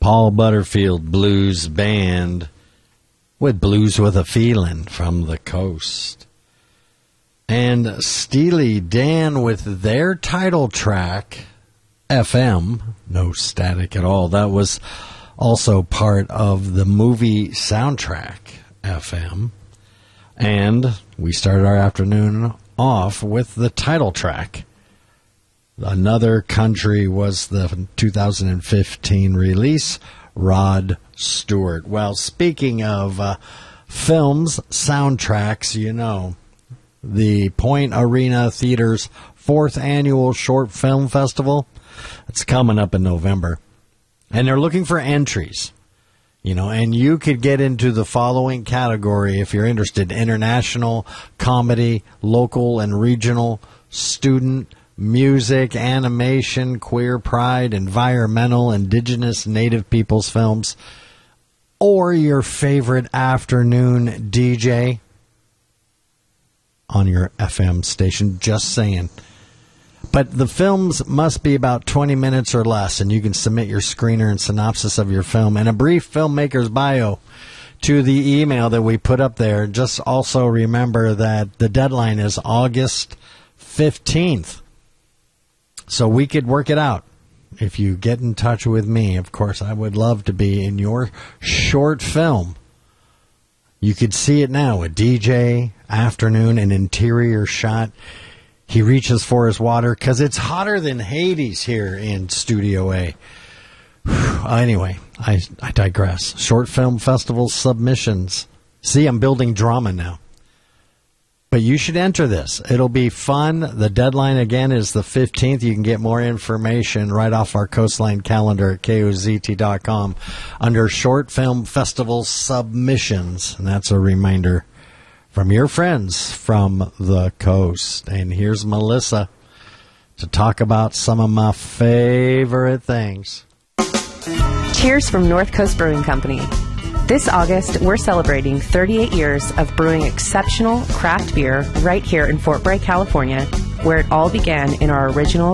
Paul Butterfield Blues Band with Blues with a Feeling from the coast. And Steely Dan with their title track, FM, no static at all. That was also part of the movie soundtrack, FM. And we started our afternoon off with the title track. Another Country was the 2015 release, Rod Stewart. Well, speaking of films, soundtracks, you know, the Point Arena Theater's 4th annual Short Film Festival, it's coming up in November. And they're looking for entries, you know, and you could get into the following category if you're interested: international, comedy, local and regional, student, music, animation, queer pride, environmental, indigenous, native peoples films, or your favorite afternoon DJ on your FM station. Just saying. But the films must be about 20 minutes or less, and you can submit your screener and synopsis of your film and a brief filmmaker's bio to the email that we put up there. Just also remember that the deadline is August 15th. So we could work it out. If you get in touch with me, of course, I would love to be in your short film. You could see it now, a DJ, afternoon, an interior shot. He reaches for his water because it's hotter than Hades here in Studio A. Anyway, I digress. Short Film Festival submissions. See, I'm building drama now. But you should enter this. It'll be fun. The deadline, again, is the 15th. You can get more information right off our Coastline calendar at KOZT.com under Short Film Festival submissions. And that's a reminder from your friends from the coast. And here's Melissa to talk about some of my favorite things. Cheers from North Coast Brewing Company. This August, we're celebrating 38 years of brewing exceptional craft beer right here in Fort Bragg, California, where it all began in our original